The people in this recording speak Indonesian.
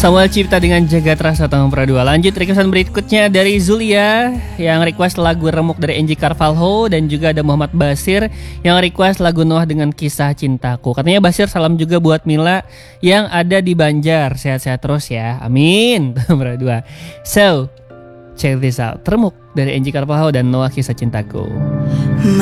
Samuel Cipta dengan Jagat Rasa tahun Pradua. Lanjut requestan berikutnya dari Zulia yang request lagu Remuk dari Angie Carvalho, dan juga ada Muhammad Basir yang request lagu Noah dengan Kisah Cintaku. Katanya Basir salam juga buat Mila yang ada di Banjar. Sehat-sehat terus ya. Amin. Tahun Pradua. So, check this out. Remuk dari Angie Carvalho dan Noah Kisah Cintaku.